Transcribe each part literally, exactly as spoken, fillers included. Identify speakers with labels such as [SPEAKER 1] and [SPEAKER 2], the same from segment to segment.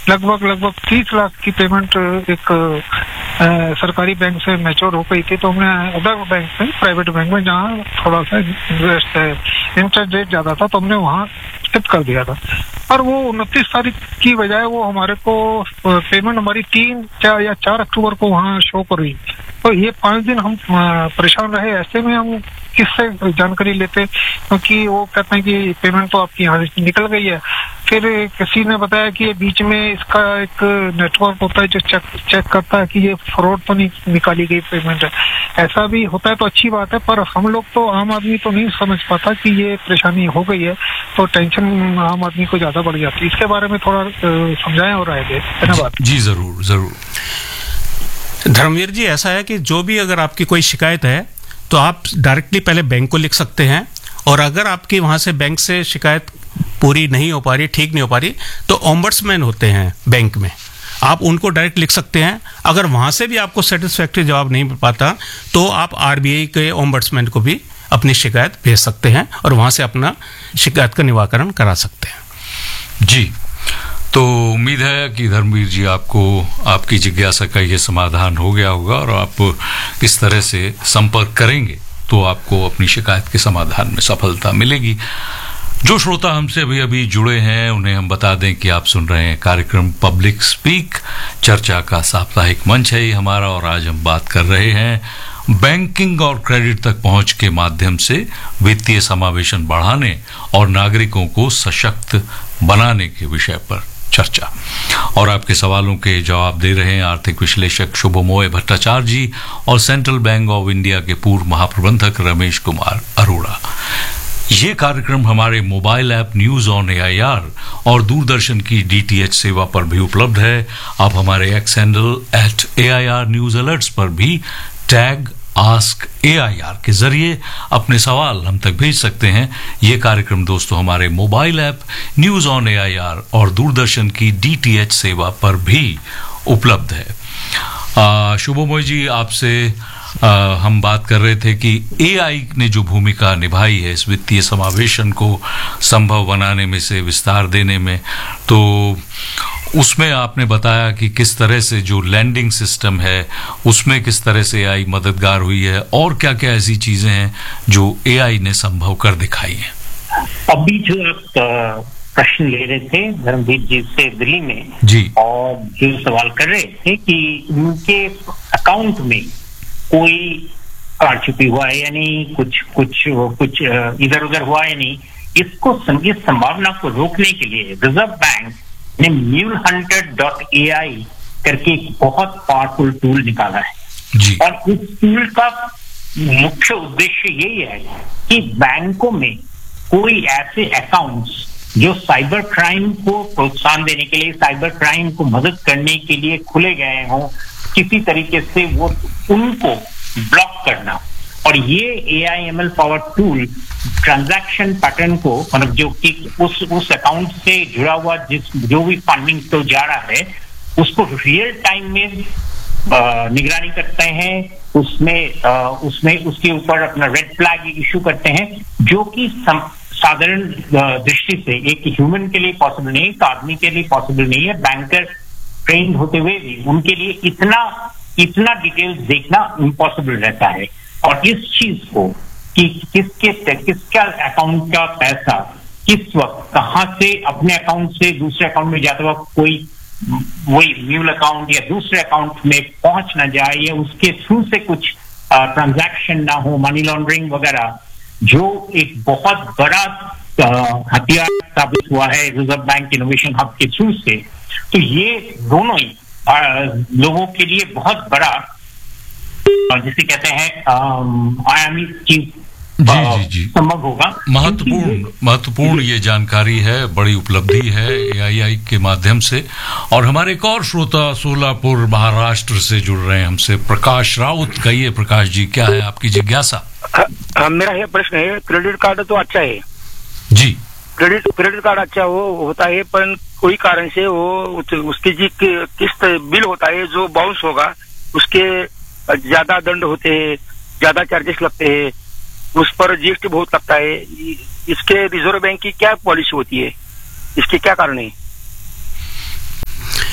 [SPEAKER 1] लगभग लगभग तीस लाख की पेमेंट एक आ, सरकारी बैंक से मैच्योर हो गई थी, तो हमने अदर बैंक में, प्राइवेट बैंक में जहाँ थोड़ा सा इंटरेस्ट है, इंटरेस्ट रेट ज्यादा था, तो हमने वहाँ शिफ्ट कर दिया था। और वो उनतीस तारीख की बजाय वो हमारे को पेमेंट हमारी तीन चार या चार अक्टूबर को वहाँ शो कर रही। तो ये पाँच दिन हम परेशान रहे। ऐसे में हम किससे जानकारी लेते, क्योंकि वो कहते हैं कि पेमेंट तो आपकी यहाँ से निकल गई है। फिर किसी ने बताया कि ये बीच में इसका एक नेटवर्क होता है जो चेक चेक करता है कि ये फ्रॉड तो नहीं निकाली गई पेमेंट है। ऐसा भी होता है तो अच्छी बात है, पर हम लोग तो आम आदमी तो नहीं समझ पाता कि ये परेशानी हो गई है, तो टेंशन आम आदमी को ज्यादा बढ़ जाती है। इसके बारे में थोड़ा समझाएं और आगे। धन्यवाद।
[SPEAKER 2] जी जरूर जरूर।
[SPEAKER 3] धर्मवीर जी, ऐसा है कि जो भी अगर आपकी कोई शिकायत है तो आप डायरेक्टली पहले बैंक को लिख सकते हैं, और अगर आपकी वहां से बैंक से शिकायत पूरी नहीं हो पा रही, ठीक नहीं हो पा रही, तो ओम्बड्समैन होते हैं बैंक में, आप उनको डायरेक्ट लिख सकते हैं। अगर वहां से भी आपको सेटिस्फैक्टरी जवाब नहीं मिल पाता तो आप आरबीआई के ओम्बड्समैन को भी अपनी शिकायत भेज सकते हैं और वहां से अपना शिकायत का निवारण करा सकते हैं।
[SPEAKER 2] जी, तो उम्मीद है कि धर्मवीर जी आपको आपकी जिज्ञासा का ये समाधान हो गया होगा, और आप इस तरह से संपर्क करेंगे तो आपको अपनी शिकायत के समाधान में सफलता मिलेगी। जो श्रोता हमसे अभी अभी जुड़े हैं उन्हें हम बता दें कि आप सुन रहे हैं कार्यक्रम पब्लिक स्पीक, चर्चा का साप्ताहिक मंच है ये हमारा, और आज हम बात कर रहे हैं बैंकिंग और क्रेडिट तक पहुंच के माध्यम से वित्तीय समावेशन बढ़ाने और नागरिकों को सशक्त बनाने के विषय पर चर्चा। और आपके सवालों के जवाब दे रहे हैं आर्थिक विश्लेषक शुभमोय भट्टाचार्य जी और सेंट्रल बैंक ऑफ इंडिया के पूर्व महाप्रबंधक रमेश कुमार अरोड़ा। ये कार्यक्रम हमारे mobile app news on AIR और दूरदर्शन की डीटीएच सेवा पर भी उपलब्ध है। आप हमारे x handle at AIR news alerts पर भी टैग आस्क एआईआर के जरिए अपने सवाल हम तक भेज सकते हैं। ये कार्यक्रम दोस्तों हमारे mobile app news on AIR और दूरदर्शन की डीटीएच सेवा पर भी उपलब्ध है। शुभमोय जी, आपसे आ, हम बात कर रहे थे कि एआई ने जो भूमिका निभाई है इस वित्तीय समावेशन को संभव बनाने में, से विस्तार देने में, तो उसमें आपने बताया कि किस तरह से जो लैंडिंग सिस्टम है उसमें किस तरह से एआई मददगार हुई है, और क्या क्या ऐसी चीजें हैं जो एआई ने संभव कर दिखाई है।
[SPEAKER 4] अभी जो आप प्रश्न ले रहे थे धर्मवीर जी से दिल्ली में
[SPEAKER 2] जी,
[SPEAKER 4] और जो सवाल कर रहे थे कि उनके अकाउंट में कोई कारछुपी हुआ है या नहीं, कुछ कुछ कुछ इधर उधर हुआ है नहीं, इसको इस संभावना को रोकने के लिए रिजर्व बैंक ने म्यूल हंटर डॉट ए आई करके एक बहुत पावरफुल टूल निकाला है
[SPEAKER 2] जी।
[SPEAKER 4] और इस टूल का मुख्य उद्देश्य यही है कि बैंकों में कोई ऐसे अकाउंट्स जो साइबर क्राइम को प्रोत्साहन देने के लिए, साइबर क्राइम को मदद करने के लिए खुले गए हों, किसी तरीके से वो उनको ब्लॉक करना। और ये ए I am L power tool transaction pattern को, मतलब जो कि उस उस अकाउंट से जुड़ा हुआ जिस जो भी फंडिंग तो जा रहा है उसको रियल टाइम में निगरानी करते हैं, उसमें आ, उसमें उसके ऊपर अपना रेड फ्लैग इशू करते हैं, जो कि साधारण दृष्टि से एक ह्यूमन के लिए पॉसिबल नहीं है, एक आदमी के लिए पॉसिबल नहीं है। बैंकर ट्रेंड होते हुए भी उनके लिए इतना इतना डिटेल्स देखना इम्पॉसिबल रहता है। और इस चीज को कि किसके किसका अकाउंट का पैसा किस वक्त कहां से अपने अकाउंट से दूसरे अकाउंट में जाता हुआ कोई वही म्यूल अकाउंट या दूसरे अकाउंट में पहुंच ना जाए या उसके थ्रू से कुछ ट्रांजैक्शन ना हो, मनी लॉन्ड्रिंग वगैरह, जो एक बहुत बड़ा हथियार साबित हुआ है रिजर्व बैंक इनोवेशन हब के थ्रू से। तो ये दोनों ही आ, लोगों के लिए बहुत बड़ा, जिसे कहते हैं आयामी चीज
[SPEAKER 2] जी जी जी
[SPEAKER 4] संभव होगा।
[SPEAKER 2] महत्वपूर्ण महत्वपूर्ण ये जानकारी है, बड़ी उपलब्धि है एआईआई के माध्यम से। और हमारे एक और श्रोता सोलापुर महाराष्ट्र से जुड़ रहे हैं हमसे, प्रकाश राउत। कहिए प्रकाश जी, क्या है आपकी जिज्ञासा?
[SPEAKER 5] हाँ, मेरा ये प्रश्न है, क्रेडिट कार्ड तो अच्छा है
[SPEAKER 2] जी,
[SPEAKER 5] क्रेडिट क्रेडिट कार्ड अच्छा वो होता है, पर कोई कारण से वो उसकी जी किस्त बिल होता है जो बाउंस होगा, उसके ज्यादा दंड होते हैं, ज्यादा चार्जेस लगते हैं, उस पर जीएसटी बहुत लगता है। इसके रिजर्व बैंक की क्या पॉलिसी होती है, इसके क्या कारण है?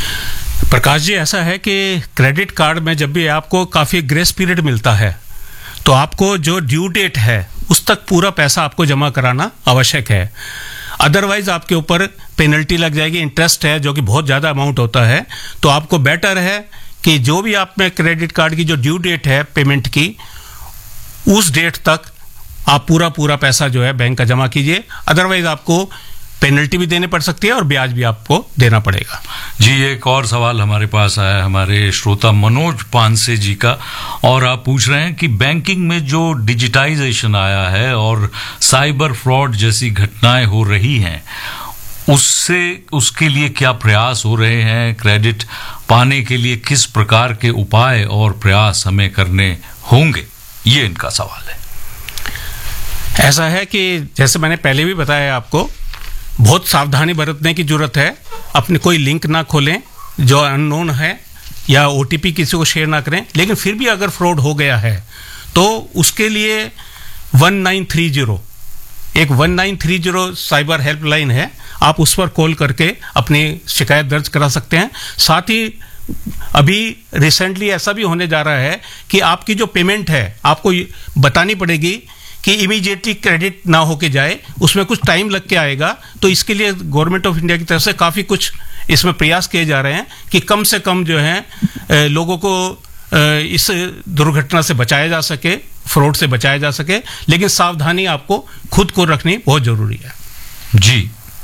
[SPEAKER 3] प्रकाश जी, ऐसा है कि क्रेडिट कार्ड में जब भी आपको काफ़ी ग्रेस पीरियड मिलता है तो आपको जो ड्यू डेट है उस तक पूरा पैसा आपको जमा कराना आवश्यक है। अदरवाइज आपके ऊपर पेनल्टी लग जाएगी, इंटरेस्ट है जो कि बहुत ज़्यादा अमाउंट होता है। तो आपको बेटर है कि जो भी आप में क्रेडिट कार्ड की जो ड्यू डेट है पेमेंट की, उस डेट तक आप पूरा पूरा पैसा जो है बैंक का जमा कीजिए। अदरवाइज आपको पेनल्टी भी देने पड़ सकती है और ब्याज भी आपको देना पड़ेगा।
[SPEAKER 2] जी, एक और सवाल हमारे पास आया है हमारे श्रोता मनोज पानसे जी का, और आप पूछ रहे हैं कि बैंकिंग में जो डिजिटाइजेशन आया है और साइबर फ्रॉड जैसी घटनाएं हो रही हैं, उससे उसके लिए क्या प्रयास हो रहे हैं? क्रेडिट पाने के लिए किस प्रकार के उपाय और प्रयास हमें करने होंगे? ये इनका सवाल है।
[SPEAKER 3] ऐसा है कि जैसे मैंने पहले भी बताया आपको, बहुत सावधानी बरतने की जरूरत है। अपने कोई लिंक ना खोलें जो अननोन है, या ओटीपी किसी को शेयर ना करें। लेकिन फिर भी अगर फ्रॉड हो गया है तो उसके लिए वन नाइन थ्री जीरो एक one nine three zero cyber helpline है, आप उस पर कॉल करके अपनी शिकायत दर्ज करा सकते हैं। साथ ही अभी रिसेंटली ऐसा भी होने जा रहा है कि आपकी जो पेमेंट है आपको बतानी पड़ेगी कि इमीडिएटली क्रेडिट ना होके जाए, उसमें कुछ टाइम लग के आएगा। तो इसके लिए गवर्नमेंट ऑफ इंडिया की तरफ से काफ़ी कुछ इसमें प्रयास किए जा रहे हैं कि कम से कम जो है लोगों को इस दुर्घटना से बचाया जा सके, फ्रॉड से बचाया जा सके। लेकिन सावधानी आपको खुद को रखनी बहुत जरूरी है।
[SPEAKER 2] जी,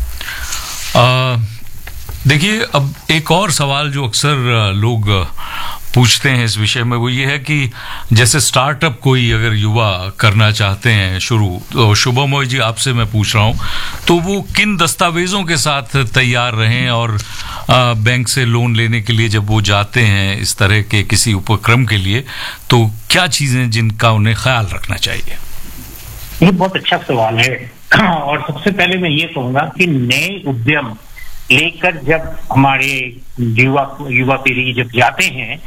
[SPEAKER 2] देखिए, अब एक और सवाल जो अक्सर लोग पूछते हैं इस विषय में, वो ये है कि जैसे स्टार्टअप कोई अगर युवा करना चाहते हैं शुरू, तो शुभमोय जी आपसे मैं पूछ रहा हूँ, तो वो किन दस्तावेजों के साथ तैयार रहें? और आ, बैंक से लोन लेने के लिए जब वो जाते हैं इस तरह के किसी उपक्रम के लिए, तो क्या चीजें जिनका उन्हें ख्याल रखना चाहिए?
[SPEAKER 4] ये बहुत अच्छा सवाल है। और सबसे पहले मैं ये कहूंगा कि नए उद्यम लेकर जब हमारे युवा युवा पीढ़ी जब जाते हैं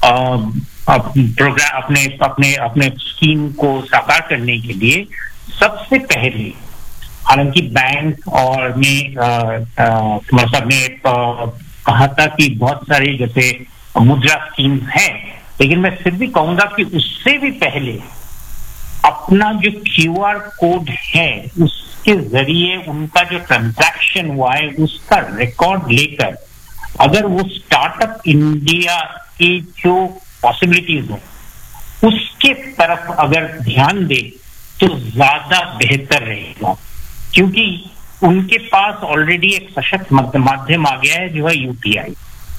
[SPEAKER 4] प्रोग्राम अपने अपने अपने स्कीम को साकार करने के लिए, सबसे पहले, हालांकि बैंक और में कुमार साहब ने कहा था कि बहुत सारी जैसे मुद्रा स्कीम्स हैं, लेकिन मैं सिर्फ भी कहूंगा कि उससे भी पहले अपना जो क्यूआर कोड है उसके जरिए उनका जो ट्रांजैक्शन हुआ है उसका रिकॉर्ड लेकर, अगर वो स्टार्टअप इंडिया की जो पॉसिबिलिटीज हो उसके तरफ अगर ध्यान दे तो ज्यादा बेहतर रहेगा, क्योंकि उनके पास ऑलरेडी एक सशक्त माध्यम आ गया है जो है यूपीआई।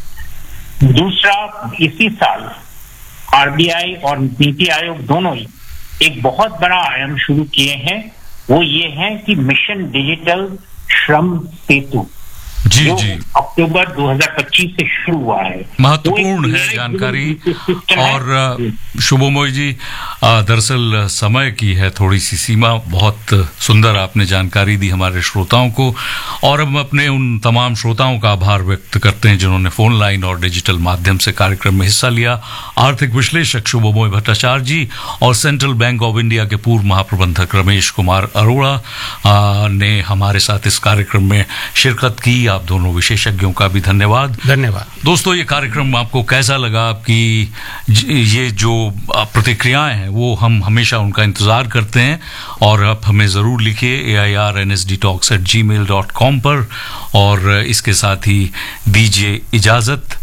[SPEAKER 4] दूसरा, इसी साल आरबीआई और नीति आयोग दोनों ही एक बहुत बड़ा आयाम शुरू किए हैं, वो ये है कि मिशन डिजिटल श्रम सेतु,
[SPEAKER 2] जी
[SPEAKER 4] जो
[SPEAKER 2] जी
[SPEAKER 4] अक्टूबर दो हज़ार पच्चीस से शुरू हुआ है।
[SPEAKER 2] महत्वपूर्ण है जानकारी। और शुभमोय जी, दरअसल समय की है थोड़ी सी सीमा, बहुत सुंदर आपने जानकारी दी हमारे श्रोताओं को, और हम अपने उन तमाम श्रोताओं का आभार व्यक्त करते हैं जिन्होंने फोन लाइन और डिजिटल माध्यम से कार्यक्रम में हिस्सा लिया। आर्थिक विश्लेषक शुभमोय भट्टाचार्य जी और सेंट्रल बैंक ऑफ इंडिया के पूर्व महाप्रबंधक रमेश कुमार अरोड़ा ने हमारे साथ इस कार्यक्रम में शिरकत की। आप दोनों विशेषज्ञों का भी धन्यवाद।
[SPEAKER 3] धन्यवाद दोस्तों।
[SPEAKER 2] ये कार्यक्रम आपको कैसा लगा? आपकी ये जो प्रतिक्रियाएं हैं वो हम हमेशा उनका इंतजार करते हैं, और आप हमें जरूर लिखिए ए I R N S D talks eight ji mail dot com पर। और इसके साथ ही दीजिए इजाजत।